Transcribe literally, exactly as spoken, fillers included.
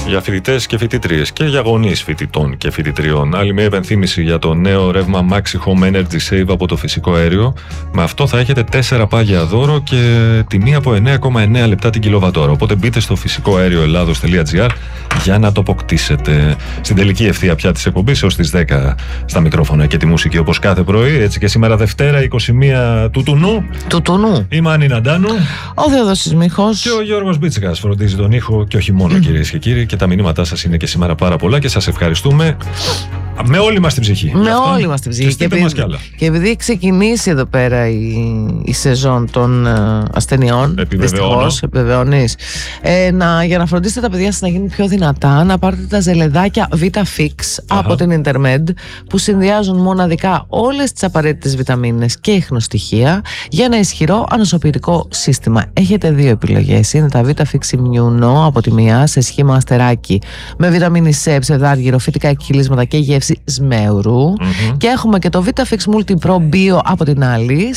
Για φοιτητές και φοιτήτριες και για γονείς φοιτητών και φοιτητριών. Άλλη μια υπενθύμηση για το νέο ρεύμα Maxi Home Energy Save από το φυσικό αέριο. Με αυτό θα έχετε τέσσερα πάγια δώρο και τιμή από εννέα κόμμα εννέα λεπτά την κιλοβατόρα. Οπότε μπείτε στο φυσικό αέριο ελλάδος τελεία τζι άρ για να το αποκτήσετε. Στην τελική ευθεία πια της εκπομπής έως τις δέκα στα μικρόφωνα και τη μουσική όπως κάθε πρωί. Έτσι και σήμερα Δευτέρα είκοσι μία του Τουνού. Του Τουνού. Η Μάνη Ναντάνου. Ο Θεοδόσης Μίχος. Και ο Γιώργος Μπίτσικας φροντίζει τον ήχο και όχι μόνο, mm. κυρίες και κύριοι. Και τα μηνύματά σας είναι και σήμερα πάρα πολλά και σας ευχαριστούμε με όλη μας την ψυχή. Με όλη μας την ψυχή. Και, και, επειδή, μας κι άλλα. Και επειδή ξεκινήσει εδώ πέρα η, η σεζόν των uh, ασθενειών, δυστυχώς, επιβεβαιώνεις, ε, να, για να φροντίσετε τα παιδιά σας να γίνουν πιο δυνατά, να πάρετε τα ζελεδάκια VitaFix από την Intermed, που συνδυάζουν μοναδικά όλες τις απαραίτητες βιταμίνες και ιχνοστοιχεία για ένα ισχυρό ανοσοποιητικό σύστημα. Έχετε δύο επιλογές. Είναι τα VitaFix Immuno από τη μία, σε σχήμα αστεράκι, με βιταμίνη C, ψευδάργυρο, φυτικά εκχυλίσματα και γεύση σμέουρου. Mm-hmm. Και έχουμε και το VitaFix Multi Pro Bio από την άλλη,